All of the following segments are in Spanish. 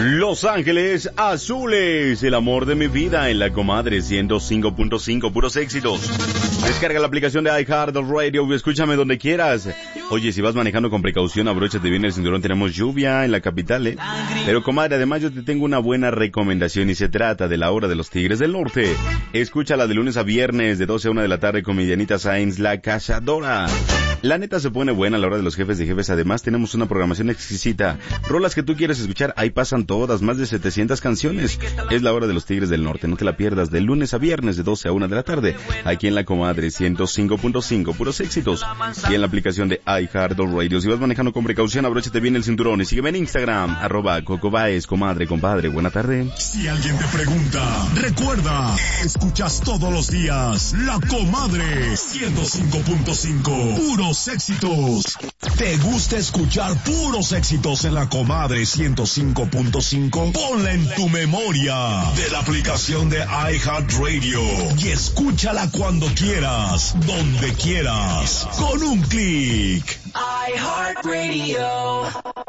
Los Ángeles Azules, el amor de mi vida en la comadre 105.5, puros éxitos. Descarga la aplicación de iHeartRadio y escúchame donde quieras. Oye, si vas manejando con precaución, abróchate bien el cinturón, tenemos lluvia en la capital, Pero comadre, además yo te tengo una buena recomendación y se trata de la hora de los Tigres del Norte. Escúchala de lunes a viernes de 12 a 1 de la tarde con mi Dianita Sainz, la cazadora. La neta se pone buena a la hora de los jefes de jefes. Además tenemos una programación exquisita. Rolas que tú quieres escuchar, ahí pasan todas, más de 700 canciones. Es la hora de los Tigres del Norte, no te la pierdas, de lunes a viernes de 12 a 1 de la tarde, aquí en la comadre 105.5, puros éxitos. Y en la aplicación de iHeartRadio. Si vas manejando con precaución, abróchate bien el cinturón y sígueme en Instagram, @CocoBaez, comadre, compadre, buena tarde. Si alguien te pregunta, recuerda, escuchas todos los días la comadre 105.5, puros éxitos. ¿Te gusta escuchar puros éxitos en la comadre 105.5? Ponla en tu memoria de la aplicación de iHeartRadio y escúchala cuando quieras, donde quieras, con un clic. iHeartRadio.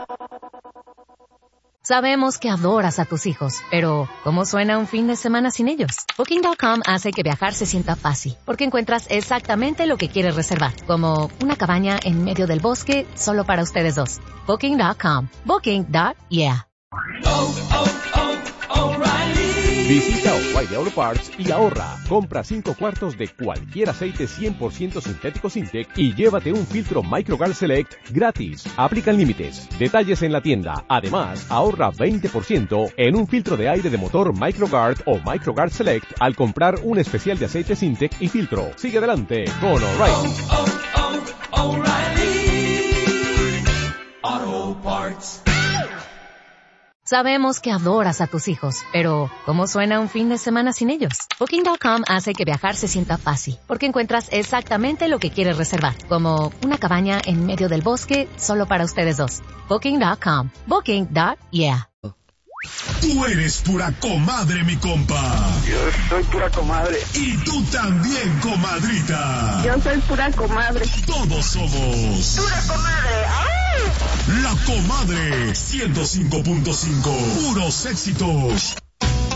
Sabemos que adoras a tus hijos, pero ¿cómo suena un fin de semana sin ellos? Booking.com hace que viajar se sienta fácil, porque encuentras exactamente lo que quieres reservar, como una cabaña en medio del bosque solo para ustedes dos. Booking.com. Booking.yeah. Visita O'Reilly Auto Parts y ahorra. Compra 5 cuartos de cualquier aceite 100% sintético Sintec y llévate un filtro Microguard Select gratis. Aplican límites. Detalles en la tienda. Además, ahorra 20% en un filtro de aire de motor Microguard o Microguard Select al comprar un especial de aceite Sintec y filtro. Sigue adelante con O'Reilly. O'Reilly Auto Parts. Sabemos que adoras a tus hijos, pero ¿cómo suena un fin de semana sin ellos? Booking.com hace que viajar se sienta fácil, porque encuentras exactamente lo que quieres reservar, como una cabaña en medio del bosque solo para ustedes dos. Booking.com. Booking.yeah. Tú eres pura comadre, mi compa. Yo soy pura comadre. Y tú también, comadrita. Yo soy pura comadre. Todos somos Pura comadre. ¡Ay! la comadre 105.5, puros éxitos.